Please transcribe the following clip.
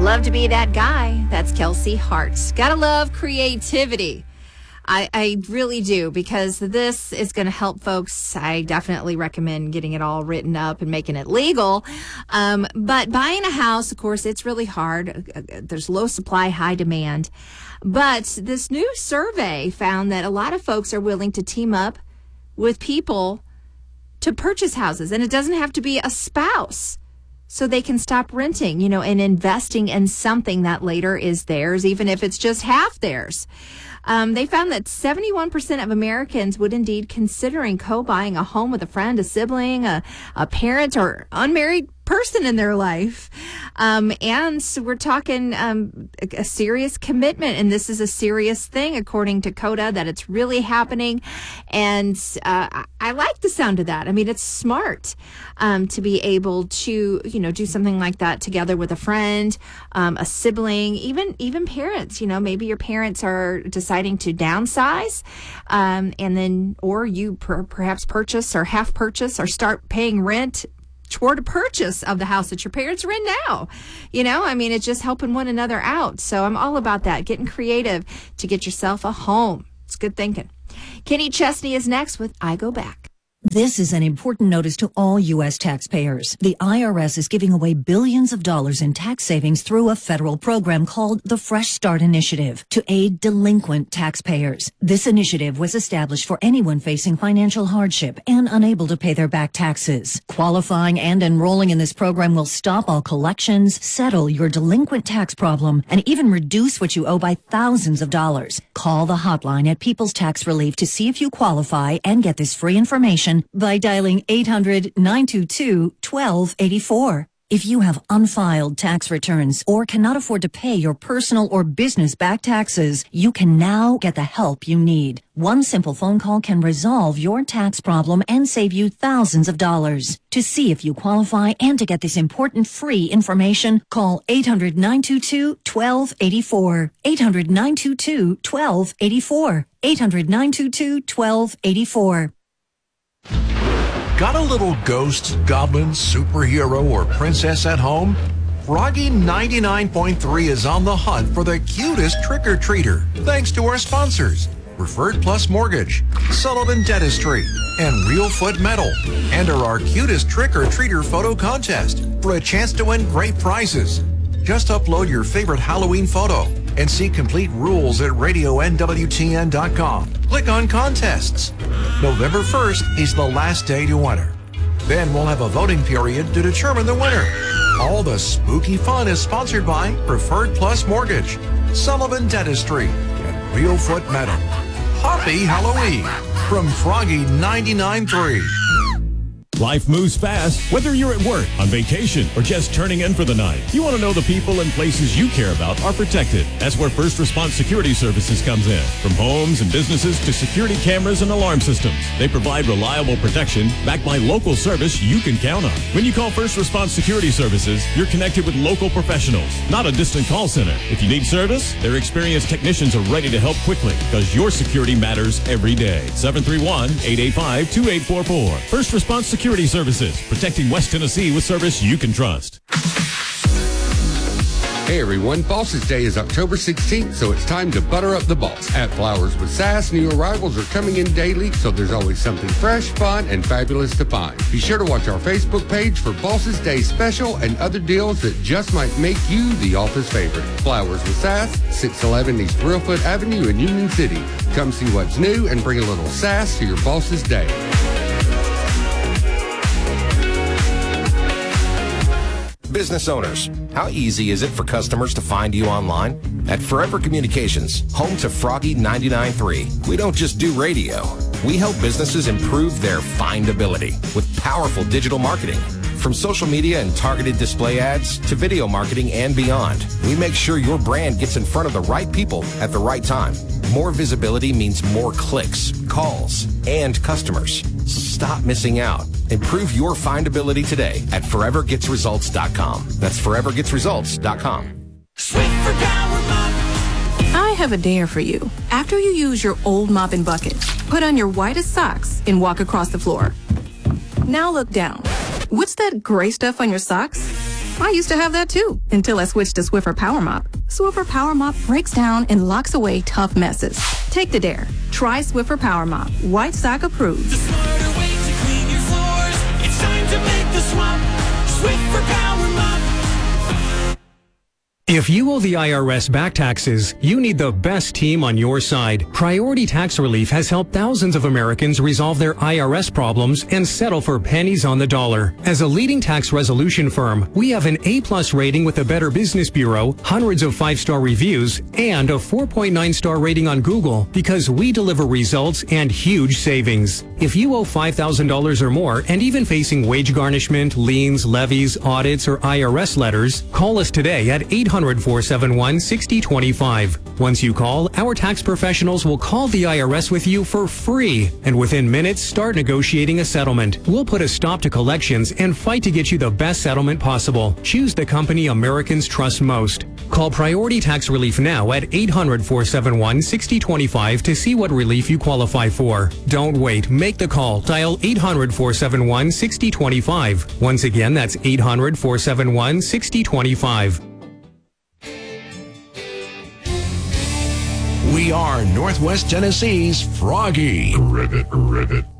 love to be that guy. That's Kelsey Hart. Gotta love creativity. I really do, because this is going to help folks. I definitely recommend getting it all written up and making it legal. But buying a house, of course, it's really hard. There's low supply, high demand. But this new survey found that a lot of folks are willing to team up with people to purchase houses. And it doesn't have to be a spouse. So they can stop renting, and investing in something that later is theirs, even if it's just half theirs. They found that 71% of Americans would indeed considering co-buying a home with a friend, a sibling, a parent, or unmarried person in their life. And so we're talking a serious commitment, and this is a serious thing, according to CODA, that it's really happening. And I like the sound of that. I mean, it's smart to be able to, do something like that together with a friend, a sibling, even parents. Maybe your parents are deciding to downsize, and then, or you perhaps purchase or half purchase or start paying rent toward a purchase of the house that your parents are in now. It's just helping one another out. So I'm all about that, getting creative to get yourself a home. It's good thinking. Kenny Chesney is next with I Go Back. This is an important notice to all U.S. taxpayers. The IRS is giving away billions of dollars in tax savings through a federal program called the Fresh Start Initiative to aid delinquent taxpayers. This initiative was established for anyone facing financial hardship and unable to pay their back taxes. Qualifying and enrolling in this program will stop all collections, settle your delinquent tax problem, and even reduce what you owe by thousands of dollars. Call the hotline at People's Tax Relief to see if you qualify and get this free information by dialing 800-922-1284. If you have unfiled tax returns or cannot afford to pay your personal or business back taxes, you can now get the help you need. One simple phone call can resolve your tax problem and save you thousands of dollars. To see if you qualify and to get this important free information, call 800-922-1284. 800-922-1284. 800-922-1284. Got a little ghost, goblin, superhero, or princess at home? Froggy 99.3 is on the hunt for the cutest trick-or-treater, thanks to our sponsors, Preferred Plus Mortgage, Sullivan Dentistry, and Real Foot Metal. Enter our cutest trick-or-treater photo contest for a chance to win great prizes. Just upload your favorite Halloween photo and see complete rules at radionwtn.com. Click on contests. November 1st is the last day to enter. Then we'll have a voting period to determine the winner. All the spooky fun is sponsored by Preferred Plus Mortgage, Sullivan Dentistry, and Real Foot Metal. Happy Halloween from Froggy 99.3. Life moves fast, whether you're at work, on vacation, or just turning in for the night. You want to know the people and places you care about are protected. That's where First Response Security Services comes in. From homes and businesses to security cameras and alarm systems, they provide reliable protection backed by local service you can count on. When you call First Response Security Services, you're connected with local professionals, not a distant call center. If you need service, their experienced technicians are ready to help quickly because your security matters every day. 731-885-2844. First Response Security Services, protecting West Tennessee with service you can trust. Hey everyone, Bosses Day is October 16th, so it's time to butter up the boss. At Flowers with Sass, new arrivals are coming in daily, so there's always something fresh, fun, and fabulous to find. Be sure to watch our Facebook page for Bosses Day special and other deals that just might make you the office favorite. Flowers with Sass, 611 East Reelfoot Avenue in Union City. Come see what's new and bring a little sass to your Bosses Day. Business owners, how easy is it for customers to find you online? At Forever Communications, home to Froggy 99.3, we don't just do radio. We help businesses improve their findability with powerful digital marketing. From social media and targeted display ads to video marketing and beyond, we make sure your brand gets in front of the right people at the right time. More visibility means more clicks, calls, and customers. Stop missing out. Improve your findability today at forevergetsresults.com. That's forevergetsresults.com. Sweet for Power Mop. I have a dare for you. After you use your old mop and bucket, put on your whitest socks and walk across the floor. Now look down. What's that gray stuff on your socks? I used to have that too, until I switched to Swiffer Power Mop. Swiffer Power Mop breaks down and locks away tough messes. Take the dare. Try Swiffer Power Mop. White Sock approved. The smarter way to clean your floors. It's time to make the swap. Swiffer Power Mop. If you owe the IRS back taxes, you need the best team on your side. Priority Tax Relief has helped thousands of Americans resolve their IRS problems and settle for pennies on the dollar. As a leading tax resolution firm, we have an A+ rating with the Better Business Bureau, hundreds of 5-star reviews, and a 4.9-star rating on Google because we deliver results and huge savings. If you owe $5,000 or more and even facing wage garnishment, liens, levies, audits, or IRS letters, call us today at 800-471-6025. Once you call, our tax professionals will call the IRS with you for free, and within minutes start negotiating a settlement. We'll put a stop to collections and fight to get you the best settlement possible. Choose the company Americans trust most. Call Priority Tax Relief now at 800-471-6025 to see what relief you qualify for. Don't wait. Make the call. Dial 800-471-6025. Once again, that's 800-471-6025. We are Northwest Tennessee's Froggy. Rivet.